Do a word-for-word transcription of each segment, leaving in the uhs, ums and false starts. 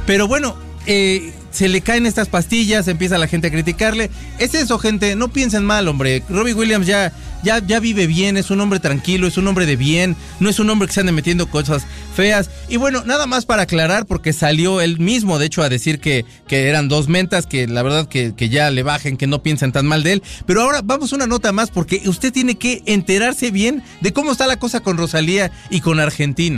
Pero bueno, eh, se le caen estas pastillas, empieza la gente a criticarle. Es eso, gente, no piensen mal, hombre. Robbie Williams ya, ya, ya vive bien, es un hombre tranquilo, es un hombre de bien, no es un hombre que se ande metiendo cosas feas. Y bueno, nada más para aclarar, porque salió él mismo, de hecho, a decir que, que eran dos mentas, que la verdad que, que ya le bajen, que no piensen tan mal de él. Pero ahora vamos una nota más, porque usted tiene que enterarse bien de cómo está la cosa con Rosalía y con Argentina.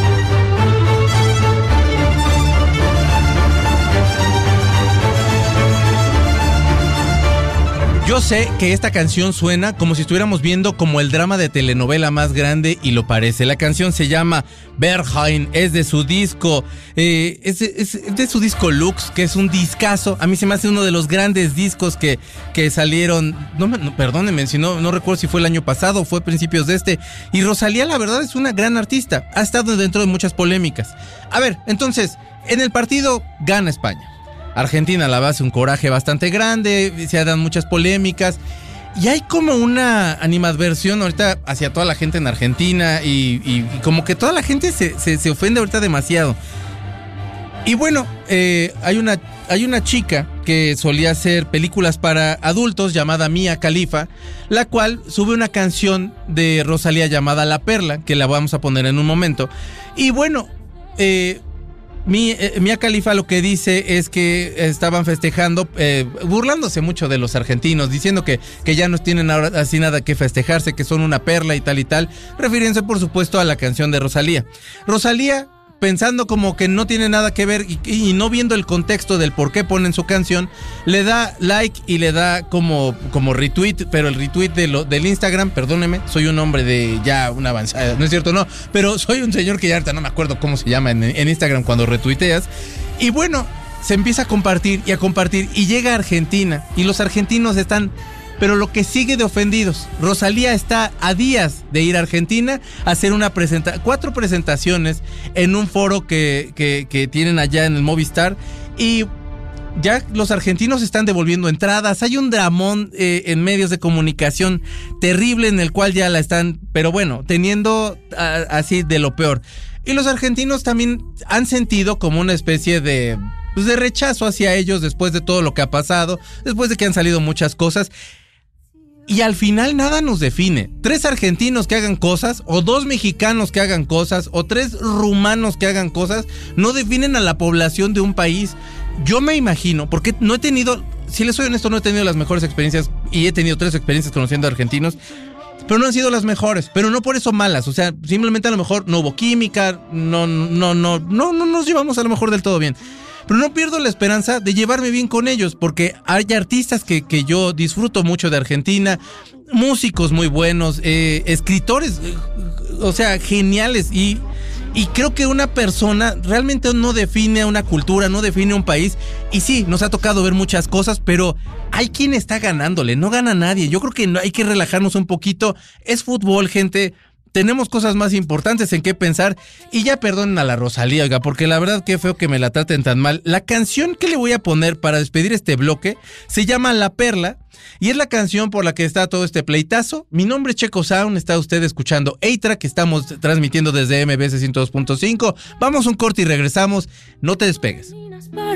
Yo sé que esta canción suena como si estuviéramos viendo como el drama de telenovela más grande, y lo parece. La canción se llama Berghain, es de su disco, eh, es, de, es de su disco Lux, que es un discazo. A mí se me hace uno de los grandes discos que, que salieron, no, no perdónenme, si no, no recuerdo si fue el año pasado o fue a principios de este. Y Rosalía, la verdad, es una gran artista, ha estado dentro de muchas polémicas. A ver, entonces, en el partido gana España. Argentina la base un coraje bastante grande, se dan muchas polémicas y hay como una animadversión ahorita hacia toda la gente en Argentina y, y, y como que toda la gente se, se, se ofende ahorita demasiado. Y bueno, eh, hay una hay una chica que solía hacer películas para adultos llamada Mia Khalifa, la cual sube una canción de Rosalía llamada La Perla, que la vamos a poner en un momento. Y bueno, eh... Mia, eh, Mia Khalifa lo que dice es que estaban festejando, eh, burlándose mucho de los argentinos, diciendo que, que ya no tienen ahora así nada que festejarse, que son una perla y tal y tal, refiriéndose por supuesto a la canción de Rosalía. Rosalía, pensando como que no tiene nada que ver y, y no viendo el contexto del por qué ponen su canción, le da like y le da como, como retweet, pero el retweet de lo, del Instagram, perdóneme, soy un hombre de ya una avanzada, no es cierto, no, pero soy un señor que ya ahorita no me acuerdo cómo se llama en, en Instagram cuando retuiteas, y bueno, se empieza a compartir y a compartir y llega a Argentina y los argentinos están... Pero lo que sigue de ofendidos, Rosalía está a días de ir a Argentina a hacer una presenta- cuatro presentaciones en un foro que, que, que tienen allá en el Movistar, y ya los argentinos están devolviendo entradas. Hay un dramón eh, en medios de comunicación terrible en el cual ya la están, pero bueno, teniendo a, así de lo peor. Y los argentinos también han sentido como una especie de, pues de rechazo hacia ellos después de todo lo que ha pasado, después de que han salido muchas cosas. Y al final nada nos define. Tres argentinos que hagan cosas, o dos mexicanos que hagan cosas, o tres rumanos que hagan cosas, no definen a la población de un país. Yo me imagino, porque no he tenido, si les soy honesto, no he tenido las mejores experiencias, y he tenido tres experiencias conociendo a argentinos, pero no han sido las mejores, pero no por eso malas. O sea, simplemente a lo mejor no hubo química, no, no, no, no, no nos llevamos a lo mejor del todo bien. Pero no pierdo la esperanza de llevarme bien con ellos, porque hay artistas que, que yo disfruto mucho de Argentina, músicos muy buenos, eh, escritores, eh, o sea, geniales, y, y creo que una persona realmente no define una cultura, no define un país, y sí, nos ha tocado ver muchas cosas, pero hay quien está ganándole, no gana nadie. Yo creo que no, hay que relajarnos un poquito, es fútbol, gente. Tenemos cosas más importantes en qué pensar. Y ya perdonen a la Rosalía, oiga, porque la verdad qué feo que me la traten tan mal. La canción que le voy a poner para despedir este bloque se llama La Perla, y es la canción por la que está todo este pleitazo. Mi nombre es Checo Sound, está usted escuchando A-Track, que estamos transmitiendo desde M B S ciento dos punto cinco. Vamos un corte y regresamos, no te despegues.